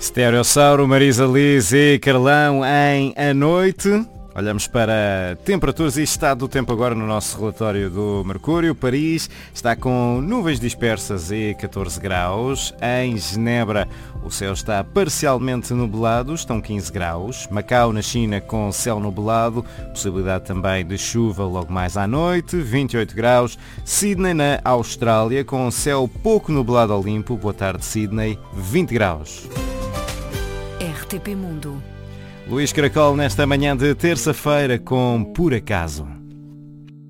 Stereossauro, Marisa Liz e Carlão em A Noite. Olhamos para temperaturas e estado do tempo agora no nosso relatório do Mercúrio. Paris está com nuvens dispersas e 14 graus. Em Genebra o céu está parcialmente nublado, estão 15 graus. Macau, na China, com céu nublado, possibilidade também de chuva logo mais à noite, 28 graus. Sydney, na Austrália, com céu pouco nublado ao limpo, boa tarde Sydney, 20 graus. RTP Mundo. Luís Caracol nesta manhã de terça-feira com Por Acaso.